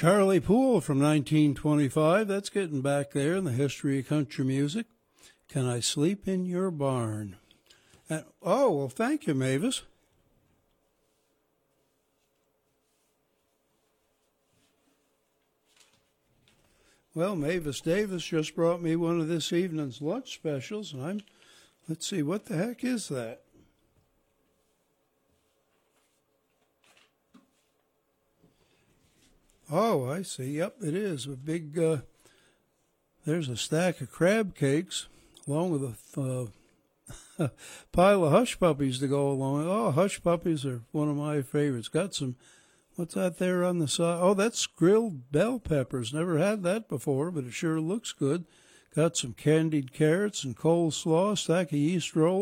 Charlie Poole from 1925. That's getting back there in the history of country music. Can I Sleep in Your Barn? Oh, well, thank you, Mavis. Well, Mavis Davis just brought me one of this evening's lunch specials, and let's see, what the heck is that? Oh, I see. Yep, it is. A big, there's a stack of crab cakes along with a pile of hush puppies to go along. Oh, hush puppies are one of my favorites. Got some, what's that there on the side? Oh, that's grilled bell peppers. Never had that before, but it sure looks good. Got some candied carrots and coleslaw, stack of yeast rolls.